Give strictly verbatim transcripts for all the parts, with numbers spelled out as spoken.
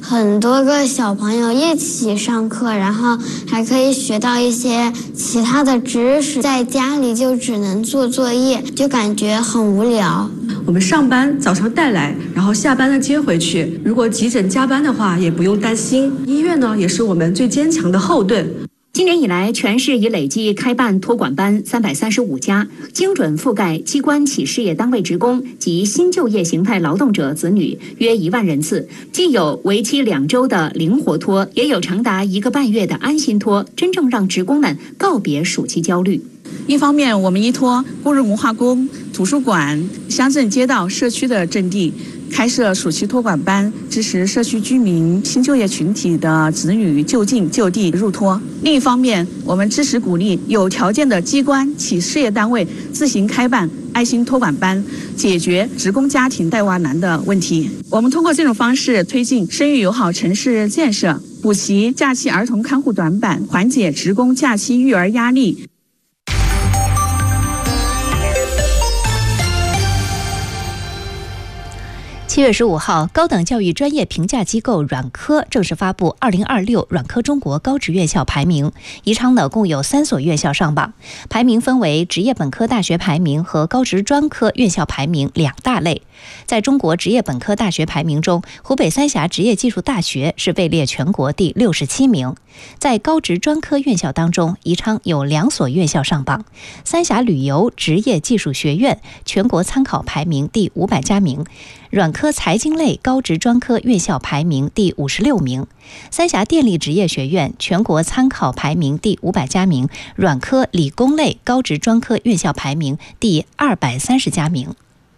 很多个小朋友一起上课，然后还可以学到一些其他的知识。在家里就只能做作业，就感觉很无聊。 我们上班早上带来，然后下班呢接回去。如果急诊加班的话，也不用担心。医院呢也是我们最坚强的后盾。 今年以来，全市已累计开办托管班三百三十五家，精准覆盖机关企事业单位职工及新就业形态劳动者子女约一万人次。既有为期两周的灵活托，也有长达一个半月的安心托，真正让职工们告别暑期焦虑。 一方面，我们依托工人文化宫、图书馆、乡镇街道、社区的阵地，开设暑期托管班，支持社区居民、新就业群体的子女就近就地入托。另一方面，我们支持鼓励有条件的机关企事业单位自行开办爱心托管班，解决职工家庭带娃难的问题。我们通过这种方式推进生育友好城市建设，补齐假期儿童看护短板，缓解职工假期育儿压力。 七月十五号，高等教育专业评价机构软科正式发布二零二六软科中国高职院校排名。宜昌呢共有三所院校上榜，排名分为职业本科大学排名和高职专科院校排名两大类。在中国职业本科大学排名中，湖北三峡职业技术大学是位列全国第六十七名。在高职专科院校当中，宜昌有两所院校上榜，三峡旅游职业技术学院全国参考排名第五百家名，软科财经类高职专科院校排名第五十六名，三峡电力职业学院全国参考排名第五百家名，软科理工类高职专科院校排名第二百三十家名。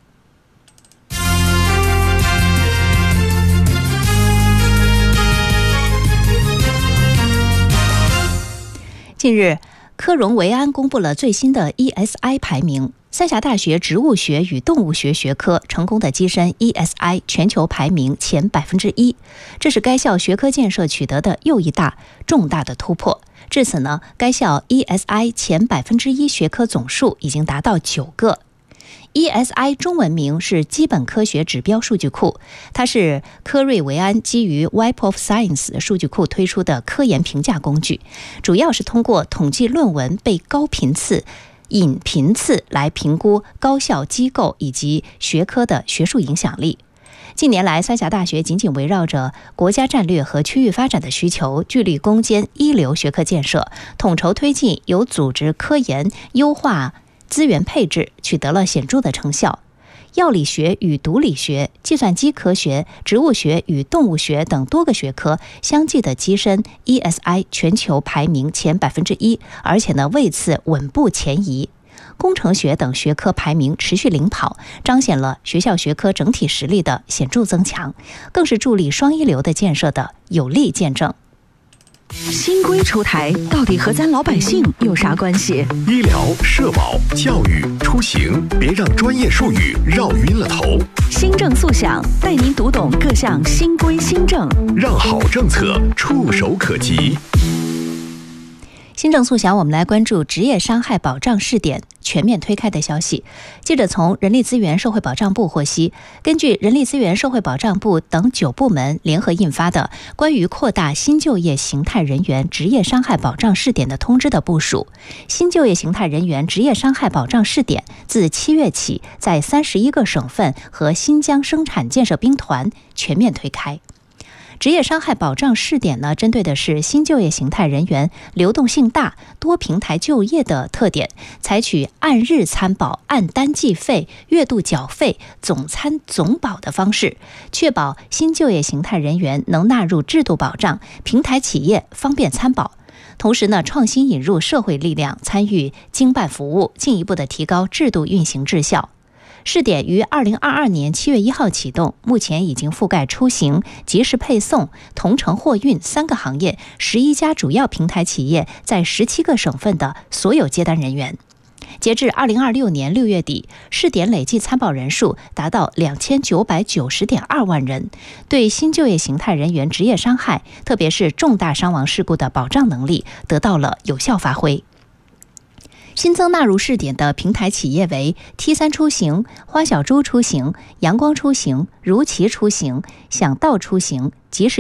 近日，科融维安公布了最新的 E S I 排名。三峡大学植物学与动物学学科成功的跻身 E S I 全球排名前百分之一，这是该校学科建设取得的又一大重大的突破。至此呢，该校 E S I 前百分之一学科总数已经达到九个。E S I 中文名是基本科学指标数据库，它是科瑞维安基于 Web of Science 数据库推出的科研评价工具，主要是通过统计论文被高频次、隐频次来评估高校机构以及学科的学术影响力。近年来，三峡大学紧紧围绕着国家战略和区域发展的需求，聚力攻坚一流学科建设，统筹推进有组织科研，优化资源配置，取得了显著的成效。药理学与毒理学、计算机科学、植物学与动物学等多个学科相继的跻身 E S I 全球排名前百分之一，而且呢位次稳步前移。工程学等学科排名持续领跑，彰显了学校学科整体实力的显著增强，更是助力双一流的建设的有力见证。 新规出台，到底和咱老百姓有啥关系？ 医疗、社保、教育、出行，别让专业术语绕晕了头。 新政速享，带您读懂各项新规新政， 让好政策触手可及。 新政速享，我们来关注职业伤害保障试点全面推开的消息。记者从人力资源社会保障部获悉，根据人力资源社会保障部等九部门联合印发的关于扩大新就业形态人员职业伤害保障试点的通知的部署，新就业形态人员职业伤害保障试点自七月起在三十一个省份和新疆生产建设兵团全面推开。职业伤害保障试点呢，针对的是新就业形态人员流动性大、多平台就业的特点，采取按日参保、按单计费、月度缴费、总参总保的方式，确保新就业形态人员能纳入制度保障，平台企业方便参保。同时呢，创新引入社会力量参与经办服务，进一步的提高制度运行质效。试点于二零二二年七月一号启动，目前已经覆盖出行、即时配送、同城货运三个行业，十一家主要平台企业在十七个省份的所有接单人员。截至二零二六年六月底，试点累计参保人数达到两千九百九十点二万人，对新就业形态人员职业伤害，特别是重大伤亡事故的保障能力得到了有效发挥。新增纳入试点的平台企业为 T 三 出行、花小猪出行、阳光出行、如期出行、想到出行、即时